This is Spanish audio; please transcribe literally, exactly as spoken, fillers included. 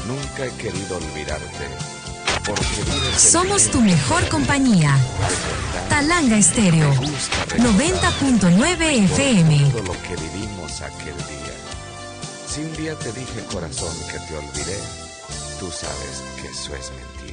Nunca he querido olvidarte. Porque vives Somos tu mejor compañía. Talanga Estéreo, noventa punto nueve F M. todo lo que vivimos aquel día. Si un día te dije, corazón, que te olvidé, tú sabes que eso es mentira.